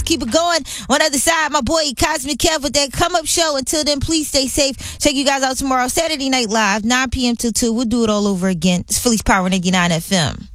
keep it going. On the other side, my boy Cosmic Kev with that come up show. Until then, please stay safe. Check you guys out tomorrow, Saturday Night Live, 9 p.m. till 2. We'll do it all over again. It's Philly's Power 99 FM.